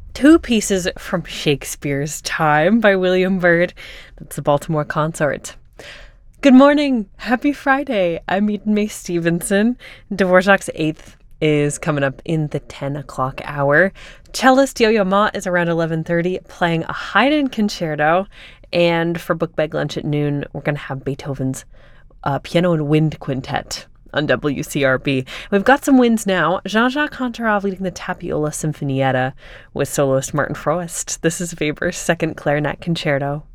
Two pieces from Shakespeare's Time by William Byrd. That's the Baltimore Consort. Good morning. Happy Friday. I'm Eden Mae Stevenson. Dvorak's Eighth is coming up in the 10 o'clock hour. Cellist Yo-Yo Ma is around 11:30 playing a Haydn concerto. And for Book Bag Lunch at noon, we're going to have Beethoven's Piano and Wind Quintet on WCRB. We've got some wins now. Jean-Jacques Cantarave leading the Tapiola Sinfonietta with soloist Martin Froest. This is Weber's Second Clarinet Concerto.